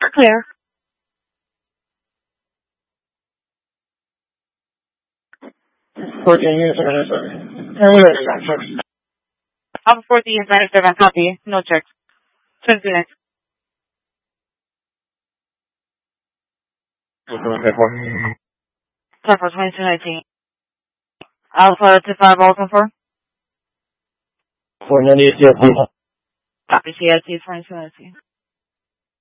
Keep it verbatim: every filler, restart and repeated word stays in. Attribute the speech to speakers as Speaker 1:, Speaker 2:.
Speaker 1: We're clear.
Speaker 2: fourteen units are necessary. And we already got checks.
Speaker 1: Alpha fourteen is ninety-seven. Copy. No checks. Twenty next.
Speaker 2: What's the one pay for?
Speaker 1: Alpha twenty-two nineteen. Alpha two five Alpha four.
Speaker 2: four ninety-eight, yeah.
Speaker 1: Copy. C I T twenty-two nineteen.